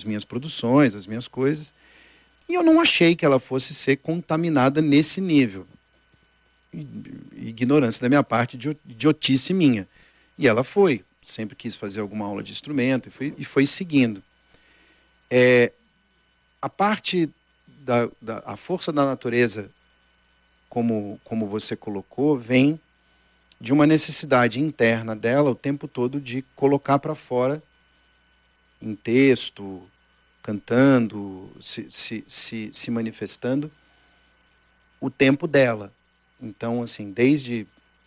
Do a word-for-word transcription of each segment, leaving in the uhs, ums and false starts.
minhas produções, as minhas coisas. E eu não achei que ela fosse ser contaminada nesse nível. Ignorância da minha parte, idiotice minha. E ela foi. Sempre quis fazer alguma aula de instrumento e foi, e foi seguindo. É, a parte da, da a força da natureza, como, como você colocou, vem de uma necessidade interna dela o tempo todo de colocar para fora, em texto, cantando, se, se, se, se manifestando, o tempo dela. Então, assim, desde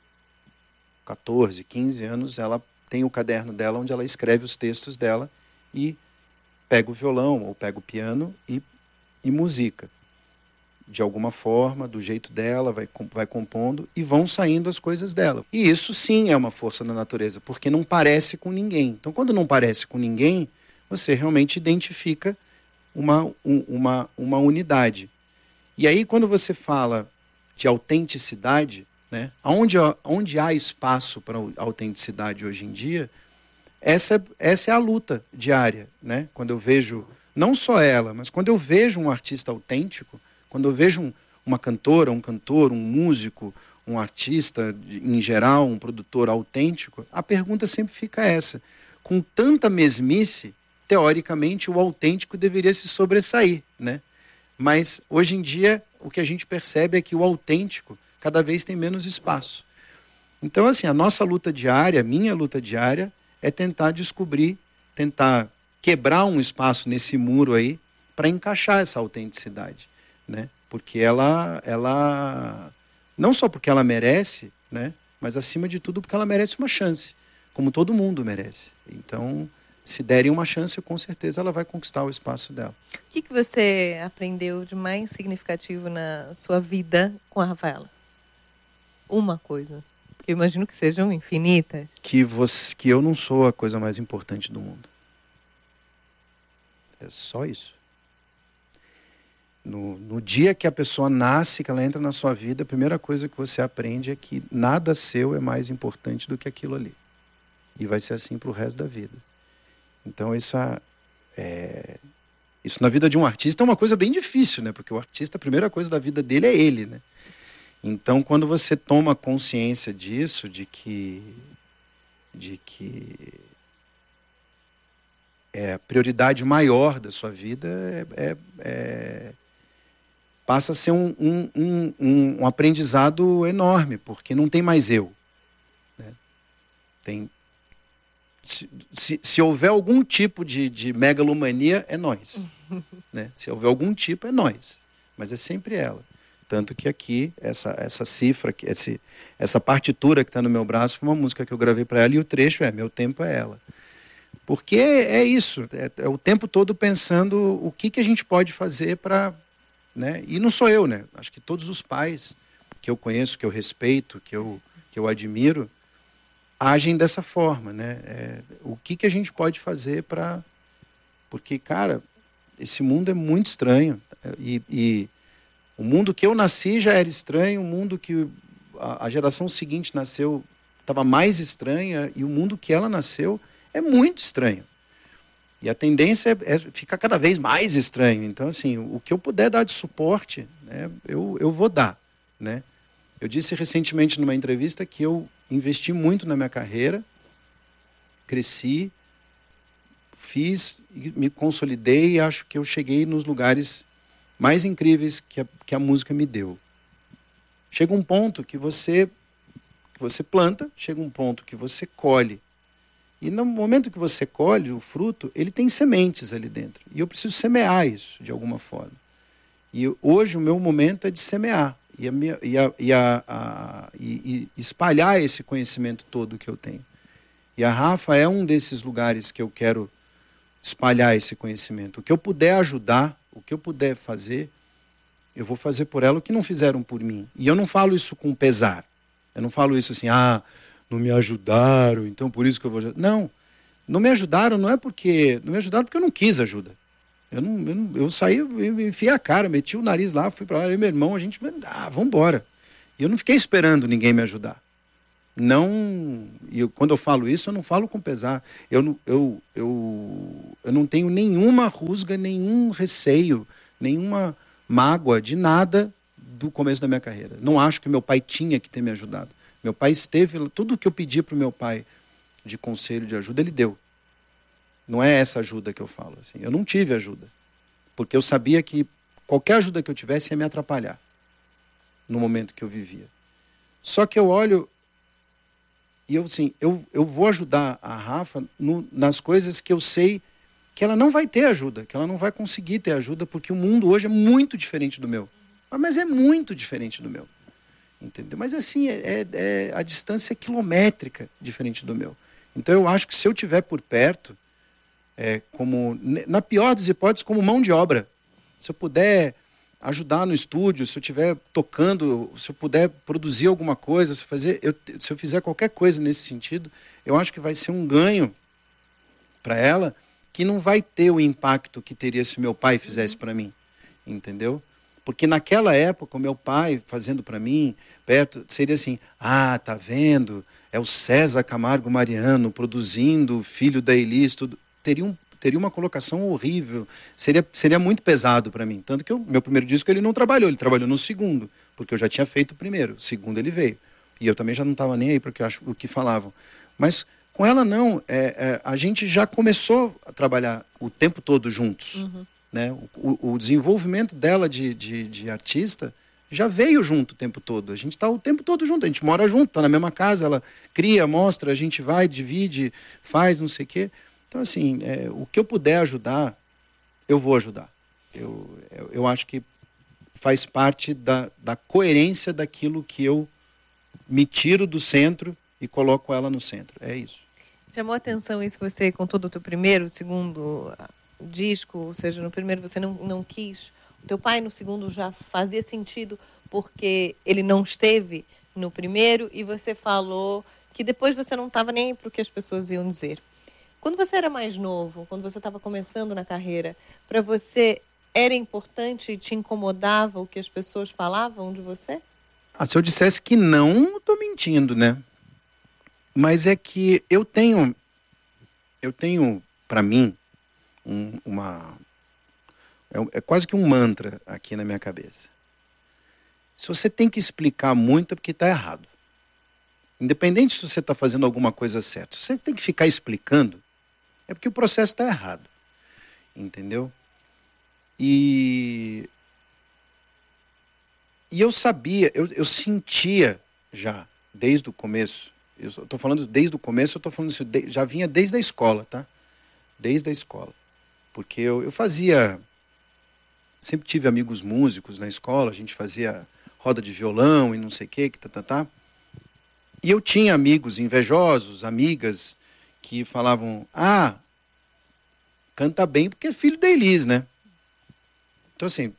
catorze, quinze anos, ela tem o caderno dela onde ela escreve os textos dela e pega o violão ou pega o piano e, e musica. De alguma forma, do jeito dela, vai, vai compondo e vão saindo as coisas dela. E isso sim é uma força da natureza, porque não parece com ninguém. Então, quando não parece com ninguém, você realmente identifica uma, um, uma, uma unidade. E aí, quando você fala de autenticidade, né, onde, onde há espaço para autenticidade hoje em dia, essa, essa é a luta diária. Né? Quando eu vejo, não só ela, mas quando eu vejo um artista autêntico, quando eu vejo um, uma cantora, um cantor, um músico, um artista em geral, um produtor autêntico, a pergunta sempre fica essa. Com tanta mesmice, teoricamente, o autêntico deveria se sobressair, né? Mas, hoje em dia, o que a gente percebe é que o autêntico cada vez tem menos espaço. Então, assim, a nossa luta diária, a minha luta diária, é tentar descobrir, tentar quebrar um espaço nesse muro aí para encaixar essa autenticidade. Né? Porque ela, ela, não só porque ela merece, né? Mas acima de tudo porque ela merece uma chance, como todo mundo merece. Então, se derem uma chance, com certeza ela vai conquistar o espaço dela. O que, que você aprendeu de mais significativo na sua vida com a Rafaela? Uma coisa. Eu imagino que sejam infinitas. Que, você, que eu não sou a coisa mais importante do mundo. É só isso. No, no dia que a pessoa nasce, que ela entra na sua vida, a primeira coisa que você aprende é que nada seu é mais importante do que aquilo ali. E vai ser assim para o resto da vida. Então, isso, é, isso na vida de um artista é uma coisa bem difícil, né? Porque o artista, a primeira coisa da vida dele é ele, né? Então, quando você toma consciência disso, de que, de que é, a prioridade maior da sua vida é... é, é passa a ser um, um, um, um, um aprendizado enorme, porque não tem mais eu. Né? Tem, se, se, se houver algum tipo de, de megalomania, é nós. Né? Se houver algum tipo, é nós. Mas é sempre ela. Tanto que aqui, essa, essa cifra, esse, essa partitura que está no meu braço, foi uma música que eu gravei para ela, e o trecho é Meu Tempo é Ela. Porque é isso, é, é o tempo todo pensando o que, que a gente pode fazer para... Né? E não sou eu, né? Acho que todos os pais que eu conheço, que eu respeito, que eu, que eu admiro, agem dessa forma, né? É, o que, que a gente pode fazer para... Porque, cara, esse mundo é muito estranho. E, e o mundo que eu nasci já era estranho, o mundo que a, a geração seguinte nasceu estava mais estranha, e o mundo que ela nasceu é muito estranho. E a tendência é, é ficar cada vez mais estranho. Então, assim, o que eu puder dar de suporte, né, eu, eu vou dar. Né? Eu disse recentemente numa entrevista que eu investi muito na minha carreira, cresci, fiz, me consolidei e acho que eu cheguei nos lugares mais incríveis que a, que a música me deu. Chega um ponto que você, que você planta, chega um ponto que você colhe. E no momento que você colhe o fruto, ele tem sementes ali dentro. E eu preciso semear isso, de alguma forma. E hoje o meu momento é de semear. E, a minha, e, a, e, a, a, e, e espalhar esse conhecimento todo que eu tenho. E a Rafa é um desses lugares que eu quero espalhar esse conhecimento. O que eu puder ajudar, o que eu puder fazer, eu vou fazer por ela o que não fizeram por mim. E eu não falo isso com pesar. Eu não falo isso assim, ah... não me ajudaram, então por isso que eu vou... Não, não me ajudaram não é porque... Não me ajudaram porque eu não quis ajuda. Eu, não, eu, não, eu saí, eu enfiei a cara, meti o nariz lá, fui para lá, eu e meu irmão, a gente... Ah, vamos embora. E eu não fiquei esperando ninguém me ajudar. não, e eu, quando eu falo isso, eu não falo com pesar. Eu, não- eu, eu, eu não tenho nenhuma rusga, nenhum receio, nenhuma mágoa de nada do começo da minha carreira. Não acho que meu pai tinha que ter me ajudado. Meu pai esteve, tudo que eu pedi para o meu pai de conselho, de ajuda, ele deu. Não é essa ajuda que eu falo. Assim. Eu não tive ajuda, porque eu sabia que qualquer ajuda que eu tivesse ia me atrapalhar no momento que eu vivia. Só que eu olho e eu, assim, eu, eu vou ajudar a Rafa no, nas coisas que eu sei que ela não vai ter ajuda, que ela não vai conseguir ter ajuda, porque o mundo hoje é muito diferente do meu. Ah, mas é muito diferente do meu. Entendeu? Mas assim, é, é, é- a distância é quilométrica diferente do meu. Então eu acho que se eu tiver por perto, é, como, na pior das hipóteses, como mão de obra. Se eu puder ajudar no estúdio, se eu estiver tocando, se eu puder produzir alguma coisa, se eu, fazer, eu, se eu fizer qualquer coisa nesse sentido, eu acho que vai ser um ganho para ela que não vai ter o impacto que teria se meu pai fizesse para mim, entendeu? Porque naquela época, o meu pai fazendo para mim, perto, seria assim, ah, tá vendo? É o César Camargo Mariano produzindo o filho da Elis, tudo. Teria, um, teria uma colocação horrível, seria, seria muito pesado para mim. Tanto que o meu primeiro disco ele não trabalhou, ele trabalhou no segundo, porque eu já tinha feito o primeiro, o segundo ele veio. E eu também já não estava nem aí para o que falavam. Mas com ela não, é, é, a gente já começou a trabalhar o tempo todo juntos. Uhum. Né? O, o desenvolvimento dela de, de, de artista já veio junto o tempo todo. A gente está o tempo todo junto, a gente mora junto, está na mesma casa, ela cria, mostra, a gente vai, divide, faz, não sei o quê. Então, assim, é, o que eu puder ajudar, eu vou ajudar. Eu, eu, eu acho que faz parte da, da coerência daquilo que eu me tiro do centro e coloco ela no centro. É isso. Chamou a atenção isso que você contou do teu primeiro, segundo disco, ou seja, no primeiro você não, não quis. O teu pai no segundo já fazia sentido porque ele não esteve no primeiro e você falou que depois você não estava nem para o que as pessoas iam dizer. Quando você era mais novo, quando você estava começando na carreira, para você era importante e te incomodava o que as pessoas falavam de você? Ah, se eu dissesse que não, estou mentindo, né? Mas é que eu tenho, eu tenho para mim, um, uma... É, é quase que um mantra aqui na minha cabeça. Se você tem que explicar muito é porque está errado. Independente se você está fazendo alguma coisa certa. Se você tem que ficar explicando, é porque o processo está errado. Entendeu? E... E eu sabia, eu, eu sentia já, desde o começo, eu estou falando desde o começo, eu estou falando isso, de, já vinha desde a escola, tá? Desde a escola. Porque eu, eu fazia, sempre tive amigos músicos na escola, a gente fazia roda de violão e não sei o que, que tá, tá, tá. E eu tinha amigos invejosos, amigas, que falavam, ah, canta bem porque é filho da Elis, né? Então assim,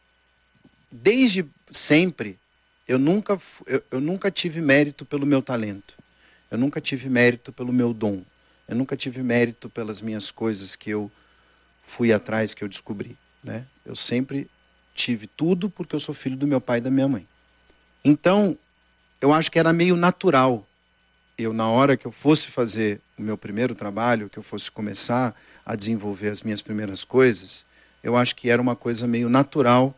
desde sempre, eu nunca, eu, eu nunca tive mérito pelo meu talento. Eu nunca tive mérito pelo meu dom. Eu nunca tive mérito pelas minhas coisas que eu fui atrás, que eu descobri. Né? Eu sempre tive tudo porque eu sou filho do meu pai e da minha mãe. Então, eu acho que era meio natural. Eu, na hora que eu fosse fazer o meu primeiro trabalho, que eu fosse começar a desenvolver as minhas primeiras coisas, eu acho que era uma coisa meio natural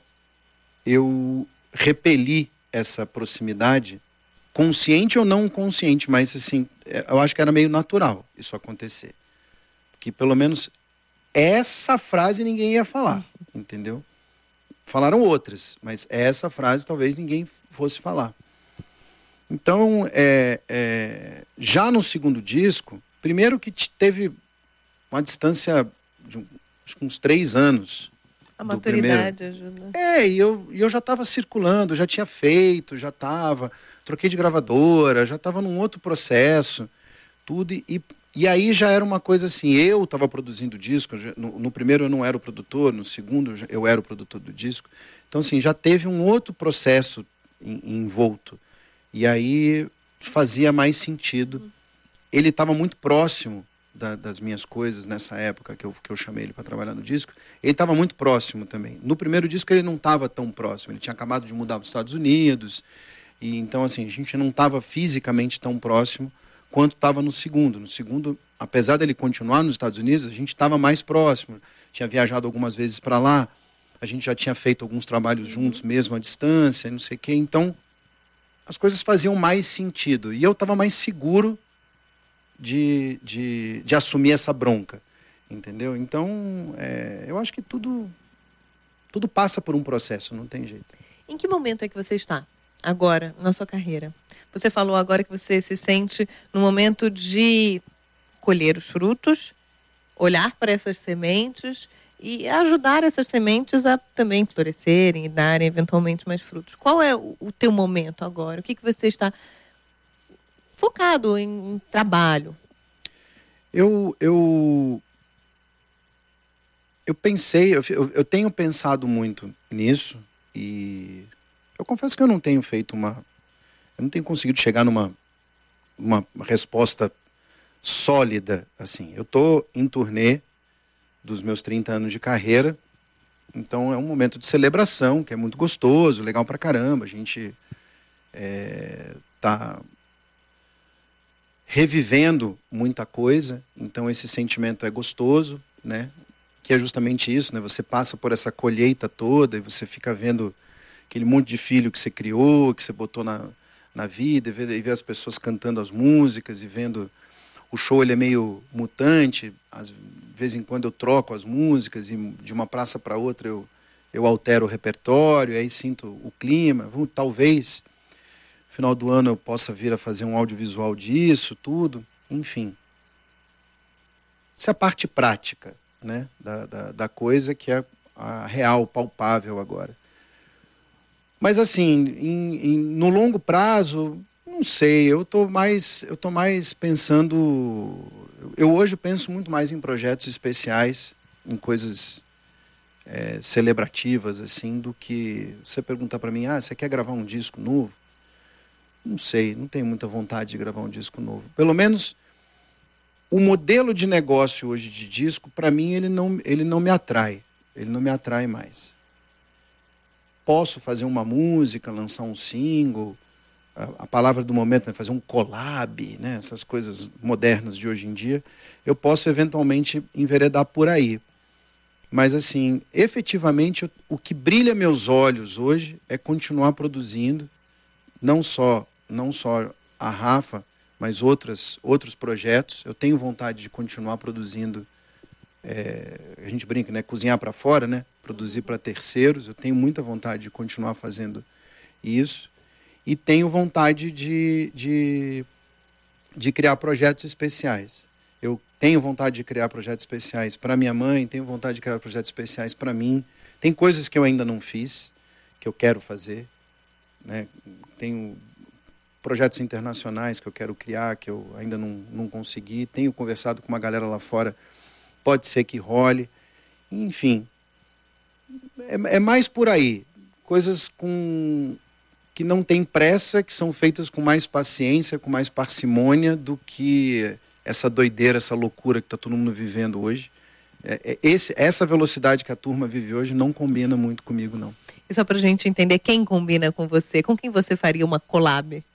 eu repeli essa proximidade, consciente ou não consciente, mas assim, eu acho que era meio natural isso acontecer. Porque pelo menos essa frase ninguém ia falar, entendeu? Falaram outras, mas essa frase talvez ninguém fosse falar. Então, é, é, já no segundo disco, primeiro que teve uma distância de um, acho que uns três anos. A maturidade ajuda. É, e eu, eu já estava circulando, já tinha feito, já estava, troquei de gravadora, já estava num outro processo, tudo, e, e aí já era uma coisa assim, eu estava produzindo disco, no, no primeiro eu não era o produtor, no segundo eu era o produtor do disco, então assim, já teve um outro processo em, envolto, e aí fazia mais sentido. Ele estava muito próximo Da, das minhas coisas nessa época que eu, que eu chamei ele para trabalhar no disco, ele estava muito próximo também. No primeiro disco ele não estava tão próximo, ele tinha acabado de mudar para os Estados Unidos E então, assim, a gente não estava fisicamente tão próximo quanto estava no segundo. No segundo, apesar dele continuar nos Estados Unidos, a gente estava mais próximo. Tinha viajado algumas vezes para lá, a gente já tinha feito alguns trabalhos juntos mesmo à distância, não sei o quê. Então, as coisas faziam mais sentido. E eu estava mais seguro de, de, de assumir essa bronca, entendeu? Então, é, eu acho que tudo, tudo passa por um processo, não tem jeito. Em que momento é que você está agora na sua carreira? Você falou agora que você se sente no momento de colher os frutos, olhar para essas sementes e ajudar essas sementes a também florescerem e darem eventualmente mais frutos. Qual é o, o teu momento agora? O que, que você está focado em, em trabalho? Eu, eu, eu pensei, eu, eu tenho pensado muito nisso e eu confesso que eu não tenho feito uma... Eu não tenho conseguido chegar numa uma resposta sólida, assim. Eu estou em turnê dos meus trinta anos de carreira, então é um momento de celebração, que é muito gostoso, legal pra caramba. A gente é, tá revivendo muita coisa, então esse sentimento é gostoso, né? Que é justamente isso, né? Você passa por essa colheita toda e você fica vendo aquele monte de filho que você criou, que você botou na... na vida, e ver, e ver as pessoas cantando as músicas e vendo o show. Ele é meio mutante, às vezes em quando eu troco as músicas e de uma praça para outra eu, eu altero o repertório, aí sinto o clima. Talvez no final do ano eu possa vir a fazer um audiovisual disso, tudo, enfim. Essa é a parte prática, né, da, da, da coisa, que é a real, palpável agora. Mas assim, em, em, no longo prazo, não sei, eu estou mais, eu tô mais pensando... Eu hoje penso muito mais em projetos especiais, em coisas é, celebrativas, assim, do que você perguntar para mim, ah, você quer gravar um disco novo? Não sei, não tenho muita vontade de gravar um disco novo. Pelo menos o modelo de negócio hoje de disco, para mim, ele não, ele não me atrai. Ele não me atrai mais. Posso fazer uma música, lançar um single, a, a palavra do momento é fazer um collab, né? Essas coisas modernas de hoje em dia. Eu posso eventualmente enveredar por aí. Mas, assim, efetivamente, o que brilha meus olhos hoje é continuar produzindo, não só, não só a Rafa, mas outras, outros projetos. Eu tenho vontade de continuar produzindo. É, a gente brinca, né? Cozinhar para fora, né? Produzir para terceiros. Eu tenho muita vontade de continuar fazendo isso. E tenho vontade de, de, de criar projetos especiais. Eu tenho vontade de criar projetos especiais para minha mãe, tenho vontade de criar projetos especiais para mim. Tem coisas que eu ainda não fiz, que eu quero fazer, né? Tenho projetos internacionais que eu quero criar, que eu ainda não, não consegui. Tenho conversado com uma galera lá fora, pode ser que role. Enfim, é, é mais por aí. Coisas com, que não tem pressa, que são feitas com mais paciência, com mais parcimônia do que essa doideira, essa loucura que está todo mundo vivendo hoje. É, é, esse, essa velocidade que a turma vive hoje não combina muito comigo, não. E só para a gente entender quem combina com você, com quem você faria uma collab?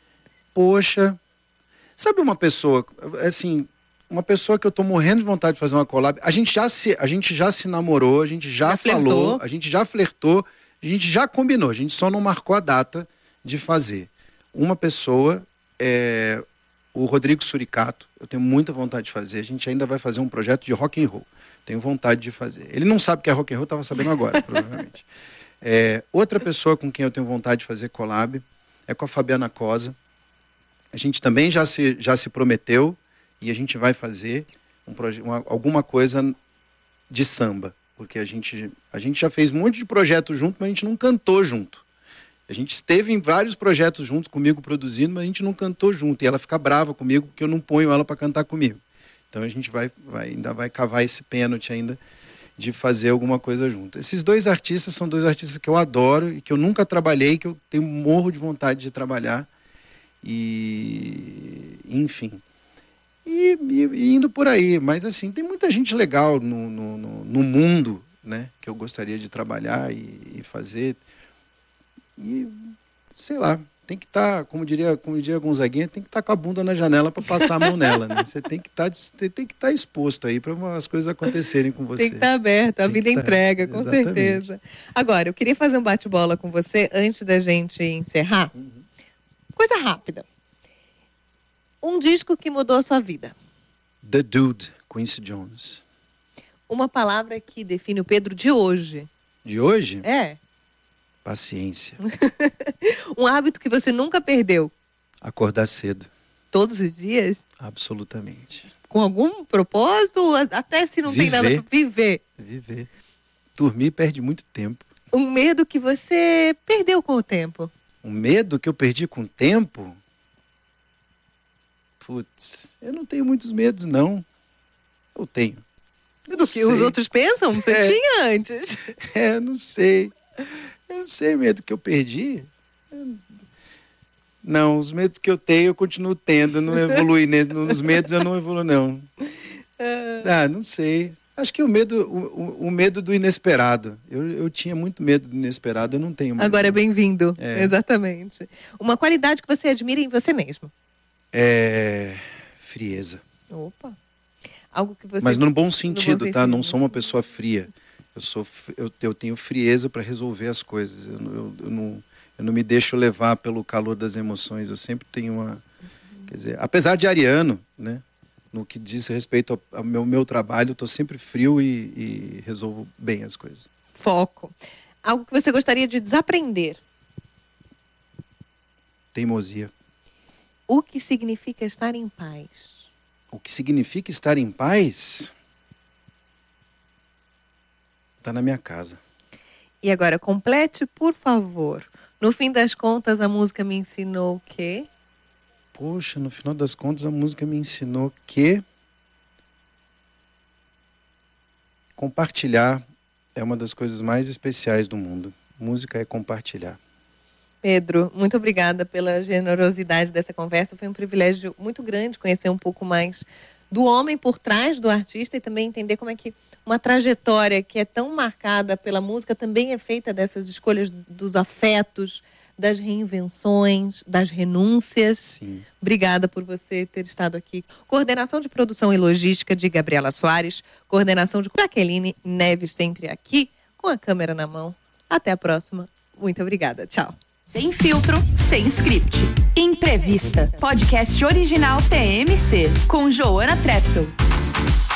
Poxa, sabe uma pessoa, assim, uma pessoa que eu tô morrendo de vontade de fazer uma collab. A gente já se, a gente já se namorou, a gente já, já falou, flertou. a gente já flertou, a gente já combinou, a gente só não marcou a data de fazer. Uma pessoa, é, o Rodrigo Suricato, eu tenho muita vontade de fazer. A gente ainda vai fazer um projeto de rock and roll. Tenho vontade de fazer. Ele não sabe que é rock and roll, estava sabendo agora, provavelmente. É, outra pessoa com quem eu tenho vontade de fazer collab é com a Fabiana Cosa. A gente também já se, já se prometeu e a gente vai fazer um uma, alguma coisa de samba. Porque a gente, a gente já fez um monte de projetos junto, mas a gente não cantou junto. A gente esteve em vários projetos juntos comigo produzindo, mas a gente não cantou junto. E ela fica brava comigo porque eu não ponho ela para cantar comigo. Então a gente vai, vai, ainda vai cavar esse pênalti ainda de fazer alguma coisa junto. Esses dois artistas são dois artistas que eu adoro e que eu nunca trabalhei, que eu tenho morro de vontade de trabalhar. E, enfim, e, e, e indo por aí. Mas assim, tem muita gente legal no, no, no, no mundo, né, que eu gostaria de trabalhar e, e fazer. E, sei lá, tem que estar, tá, como diria, como diria Gonzaguinha, tem que estar tá com a bunda na janela para passar a mão nela, né? Você tem que tá, estar tá exposto aí para as coisas acontecerem com você. Tem que estar tá aberto, a tem vida entrega, tá, com exatamente. certeza. Agora, eu queria fazer um bate-bola com você antes da gente encerrar. Uhum. Coisa rápida. Um disco que mudou a sua vida. The Dude, Quincy Jones. Uma palavra que define o Pedro de hoje. De hoje? É. Paciência. Um hábito que você nunca perdeu. Acordar cedo. Todos os dias? Absolutamente. Com algum propósito? Até se não viver. tem nada para viver. Viver. Dormir perde muito tempo. Um medo que você perdeu com o tempo. Um medo que eu perdi com o tempo? Putz, eu não tenho muitos medos, não. Eu tenho. Eu do que sei. Os outros pensam? Você é. tinha antes. É, não sei. Eu não sei, medo que eu perdi. Não, os medos que eu tenho eu continuo tendo. Eu não evolui. Nos medos eu não evoluo, não. Ah, não sei. Acho que o medo, o, o medo do inesperado. Eu, eu tinha muito medo do inesperado, eu não tenho mais. Agora é bem-vindo. É. Exatamente. Uma qualidade que você admira em você mesmo. É... frieza. Opa. Algo que você... Mas no bom sentido, no bom tá? sentido. Não sou uma pessoa fria. Eu, sou, eu, eu tenho frieza para resolver as coisas. Eu, eu, eu, não, eu não me deixo levar pelo calor das emoções. Eu sempre tenho uma... Uhum. Quer dizer, apesar de ariano, né? No que diz respeito ao, ao meu, meu trabalho, eu estou sempre frio e, e resolvo bem as coisas. Foco. Algo que você gostaria de desaprender. Teimosia. O que significa estar em paz? O que significa estar em paz? Está na minha casa. E agora, complete, por favor. No fim das contas, a música me ensinou o quê? Poxa, no final das contas, a música me ensinou que compartilhar é uma das coisas mais especiais do mundo. Música é compartilhar. Pedro, muito obrigada pela generosidade dessa conversa. Foi um privilégio muito grande conhecer um pouco mais do homem por trás do artista e também entender como é que uma trajetória que é tão marcada pela música também é feita dessas escolhas dos afetos, das reinvenções, das renúncias. Sim. Obrigada por você ter estado aqui. Coordenação de produção e logística de Gabriela Soares, coordenação de Jaqueline Neves, sempre aqui, com a câmera na mão. Até a próxima. Muito obrigada. Tchau. Sem filtro, sem script. Imprevista. Podcast original T M C, com Joana Treptow.